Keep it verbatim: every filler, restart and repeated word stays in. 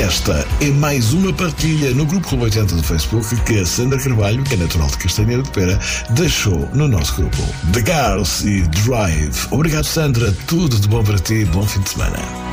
Esta é mais uma partilha no Grupo Clube oitenta do Facebook que a Sandra Carvalho, que é natural de Castanheira de Pera, deixou no nosso grupo. The Girls e Drive. Obrigado, Sandra. Tudo de bom para ti. Bom fim de semana.